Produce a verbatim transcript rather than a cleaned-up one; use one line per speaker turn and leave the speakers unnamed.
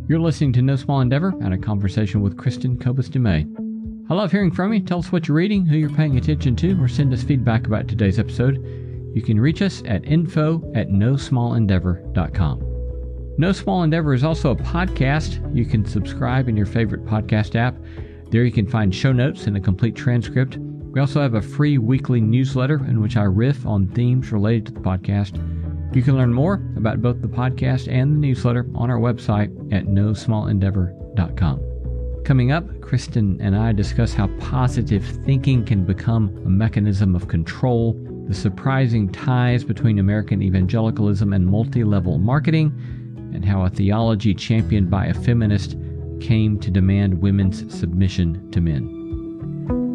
You're listening to No Small Endeavor and a conversation with Kristen Kobus-Dumais. I love hearing from you. Tell us what you're reading, who you're paying attention to, or send us feedback about today's episode. You can reach us at info at no small endeavor dot com. No Small Endeavor is also a podcast. You can subscribe in your favorite podcast app. There you can find show notes and a complete transcript. We also have a free weekly newsletter in which I riff on themes related to the podcast. You can learn more about both the podcast and the newsletter on our website at no small endeavor dot com. Coming up, Kristen and I discuss how positive thinking can become a mechanism of control, the surprising ties between American evangelicalism and multi-level marketing, and how a theology championed by a feminist came to demand women's submission to men.